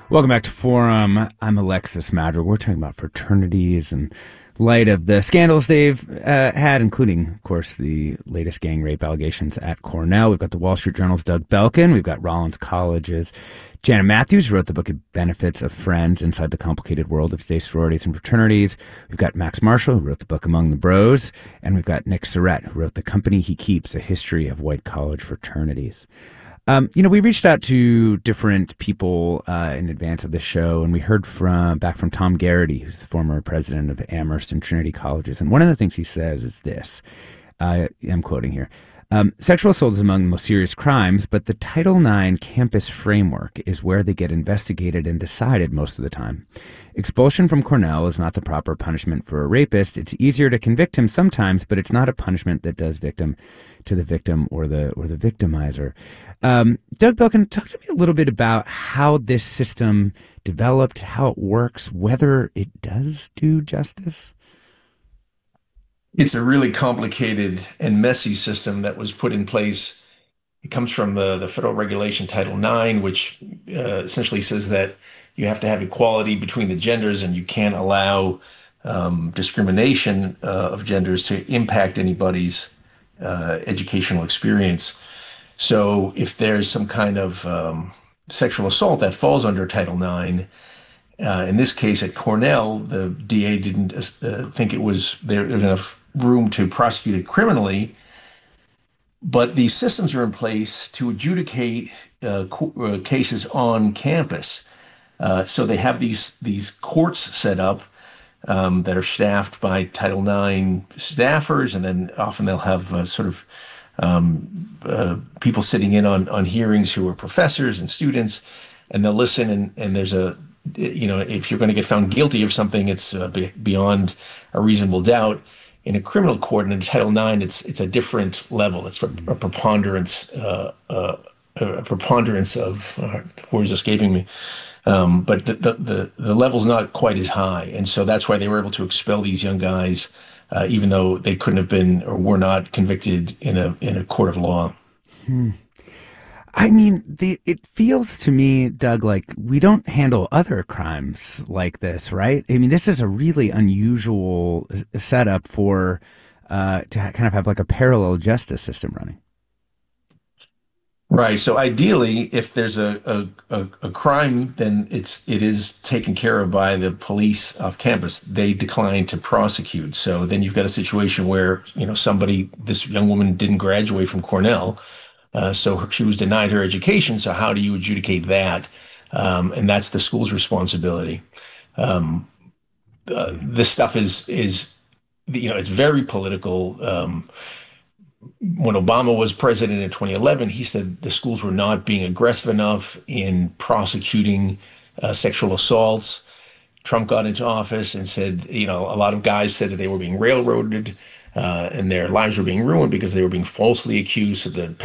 Welcome back to Forum. I'm Alexis Madrigal. We're talking about fraternities in light of the scandals they've had, including, of course, the latest gang rape allegations at Cornell. We've got the Wall Street Journal's Doug Belkin. We've got Rollins College's Jana Matthews, who wrote the book Benefits of Friends Inside the Complicated World of Today's Sororities and Fraternities. We've got Max Marshall, who wrote the book Among the Bros. And we've got Nick Surratt, who wrote The Company He Keeps, A History of White College Fraternities. We reached out to different people in advance of the show, and we heard back from Tom Garrity, who's the former president of Amherst and Trinity Colleges. And one of the things he says is this, I'm quoting here, sexual assault is among the most serious crimes, but the Title IX campus framework is where they get investigated and decided most of the time. Expulsion from Cornell is not the proper punishment for a rapist. It's easier to convict him sometimes, but it's not a punishment that does victim to the victim or the victimizer. Doug Belkin, talk to me a little bit about how this system developed, how it works, whether it does do justice. It's a really complicated and messy system that was put in place. It comes from the federal regulation Title IX, which essentially says that you have to have equality between the genders and you can't allow discrimination of genders to impact anybody's educational experience. So if there's some kind of sexual assault that falls under Title IX, in this case at Cornell, the DA didn't think it was there enough room to prosecute it criminally, but these systems are in place to adjudicate cases on campus. So they have these courts set up that are staffed by Title IX staffers, and then often they'll have people sitting in on hearings who are professors and students, and they'll listen. And there's if you're going to get found guilty of something, it's beyond a reasonable doubt. In a criminal court and in Title IX, it's a different level. It's a preponderance of the words escaping me. But the level's not quite as high, and so that's why they were able to expel these young guys, even though they couldn't have been or were not convicted in a court of law. I mean, it feels to me, Doug, like we don't handle other crimes like this, right? I mean, this is a really unusual setup for to kind of have like a parallel justice system running. Right. So ideally, if there's a crime, then it is taken care of by the police off campus. They decline to prosecute. So then you've got a situation where, this young woman didn't graduate from Cornell, so she was denied her education. So how do you adjudicate that? And that's the school's responsibility. This stuff is it's very political. When Obama was president in 2011, he said the schools were not being aggressive enough in prosecuting sexual assaults. Trump got into office and said, a lot of guys said that they were being railroaded and their lives were being ruined because they were being falsely accused. So the